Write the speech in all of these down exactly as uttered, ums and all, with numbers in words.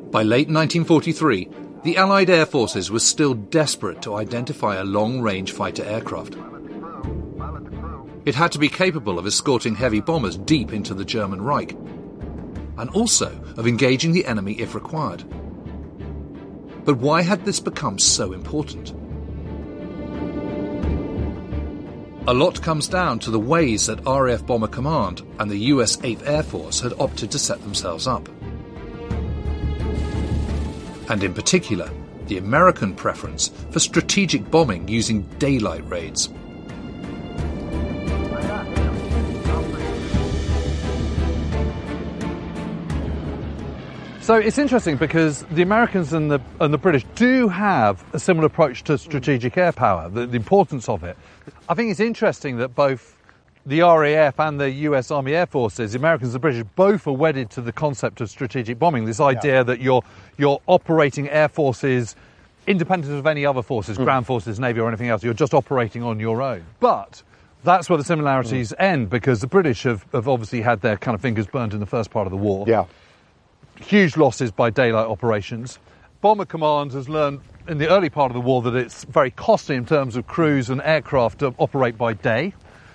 By late nineteen forty-three, the Allied air forces were still desperate to identify a long-range fighter aircraft. It had to be capable of escorting heavy bombers deep into the German Reich, and also of engaging the enemy if required. But why had this become so important? A lot comes down to the ways that R A F Bomber Command and the U S eighth Air Force had opted to set themselves up. And in particular, the American preference for strategic bombing using daylight raids. So it's interesting because the Americans and the and the British do have a similar approach to strategic air power, the, the importance of it. I think it's interesting that both the R A F and the U S Army Air Forces, the Americans and the British, both are wedded to the concept of strategic bombing, this idea yeah. that you're you're operating air forces independent of any other forces, mm. ground forces, Navy or anything else. You're just operating on your own. But that's where the similarities mm. end, because the British have, have obviously had their kind of fingers burned in the first part of the war. Yeah. Huge losses by daylight operations. Bomber Command has learned in the early part of the war that it's very costly in terms of crews and aircraft to operate by day.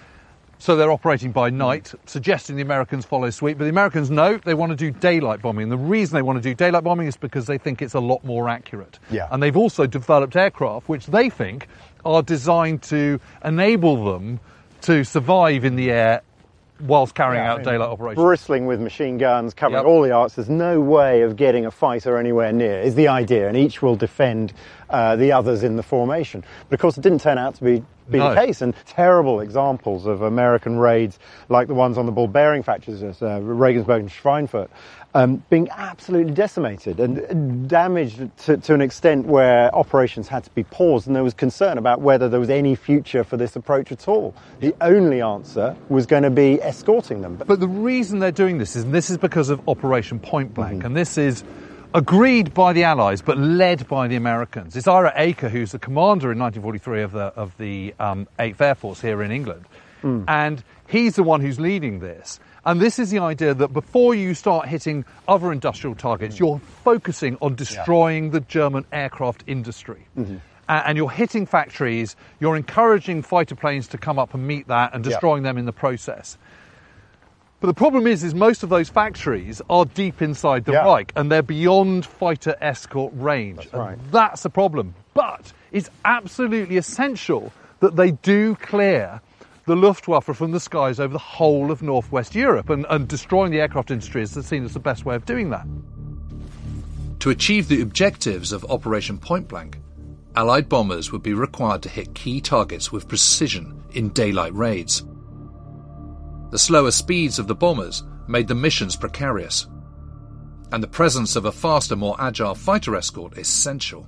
So they're operating by night, suggesting the Americans follow suit. But the Americans know they want to do daylight bombing. And the reason they want to do daylight bombing is because they think it's a lot more accurate. Yeah. And they've also developed aircraft which they think are designed to enable them to survive in the air whilst carrying yeah, out I mean, daylight operations. Bristling with machine guns, covering yep. all the arts. There's no way of getting a fighter anywhere near, is the idea, and each will defend uh, the others in the formation. But of course it didn't turn out to be, be no. the case, and terrible examples of American raids like the ones on the ball bearing factories at uh, Regensburg and Schweinfurt um, being absolutely decimated and damaged to, to an extent where operations had to be paused, and there was concern about whether there was any future for this approach at all. The only answer was going to be escorting them. But the reason they're doing this is, and this is because of Operation Point Blank, mm-hmm. and this is agreed by the Allies but led by the Americans. It's Ira Aker who's the commander in nineteen forty-three of the of the um, eighth Air Force here in England, mm. and he's the one who's leading this. And this is the idea that before you start hitting other industrial targets, you're focusing on destroying yeah. the German aircraft industry. Mm-hmm. And you're hitting factories, you're encouraging fighter planes to come up and meet that and destroying yeah. them in the process. But the problem is, is most of those factories are deep inside the yeah. Reich, and they're beyond fighter escort range. That's right. And that's the problem. But it's absolutely essential that they do clear the Luftwaffe from the skies over the whole of northwest Europe, and, and destroying the aircraft industry is seen as the best way of doing that. To achieve the objectives of Operation Point Blank, Allied bombers would be required to hit key targets with precision in daylight raids. The slower speeds of the bombers made the missions precarious, and the presence of a faster, more agile fighter escort essential.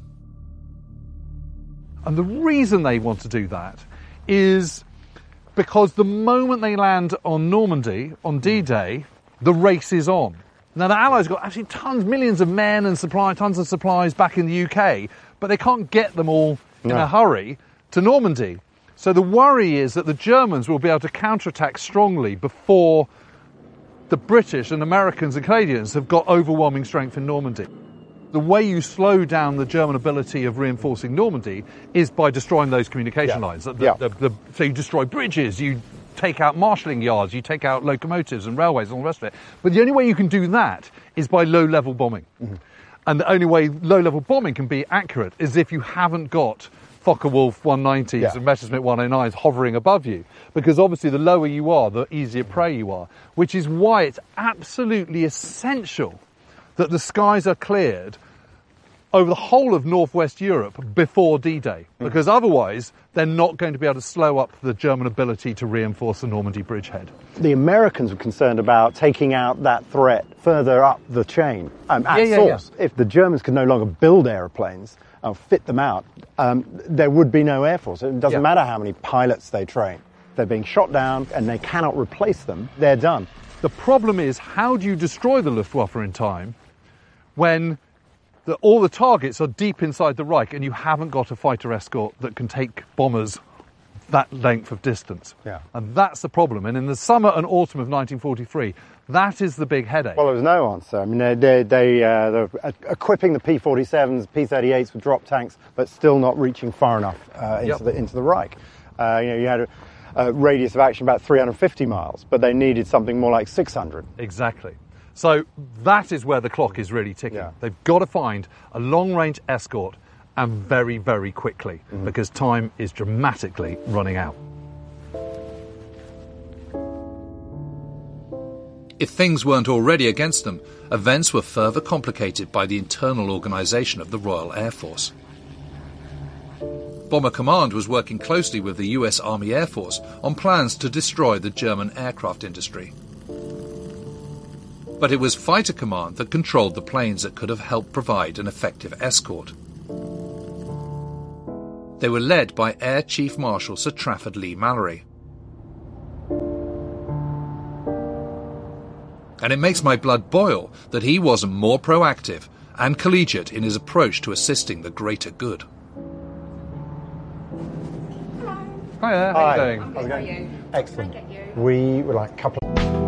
And the reason they want to do that is because the moment they land on Normandy, on D-Day, the race is on. Now, the Allies got actually tons, millions of men and supply, tons of supplies back in the U K, but they can't get them all in no. a hurry to Normandy. So the worry is that the Germans will be able to counterattack strongly before the British and Americans and Canadians have got overwhelming strength in Normandy. The way you slow down the German ability of reinforcing Normandy is by destroying those communication yeah. lines. The, yeah. the, the, so you destroy bridges, you take out marshalling yards, you take out locomotives and railways and all the rest of it. But the only way you can do that is by low-level bombing. Mm-hmm. And the only way low-level bombing can be accurate is if you haven't got Focke-Wulf one nineties yeah. and Messerschmitt one oh nines hovering above you. Because obviously the lower you are, the easier prey you are. Which is why it's absolutely essential that the skies are cleared over the whole of northwest Europe before D-Day, because mm. otherwise they're not going to be able to slow up the German ability to reinforce the Normandy bridgehead. The Americans were concerned about taking out that threat further up the chain, um, at yeah, yeah, source. Yeah. If the Germans could no longer build aeroplanes and fit them out, um, there would be no air force. It doesn't yeah. matter how many pilots they train. They're being shot down and they cannot replace them. They're done. The problem is, how do you destroy the Luftwaffe in time when the, all the targets are deep inside the Reich and you haven't got a fighter escort that can take bombers that length of distance. Yeah. And that's the problem. And in the summer and autumn of nineteen forty-three, that is the big headache. Well, there was no answer. I mean, they, they, they, uh, they're equipping the P forty-sevens, P thirty-eights with drop tanks, but still not reaching far enough uh, into, Yep. the, into the Reich. Uh, you know, you had a, a radius of action about three hundred fifty miles, but they needed something more like six hundred. Exactly. So that is where the clock is really ticking. Yeah. They've got to find a long-range escort, and very, very quickly, mm-hmm. because time is dramatically running out. If things weren't already against them, events were further complicated by the internal organisation of the Royal Air Force. Bomber Command was working closely with the U S Army Air Force on plans to destroy the German aircraft industry. But it was Fighter Command that controlled the planes that could have helped provide an effective escort. They were led by Air Chief Marshal Sir Trafford Leigh-Mallory. And it makes my blood boil that he wasn't more proactive and collegiate in his approach to assisting the greater good. Hi there, how Hi. are you doing? How's it going? How are you? Excellent. Can I get you? We were like a couple of...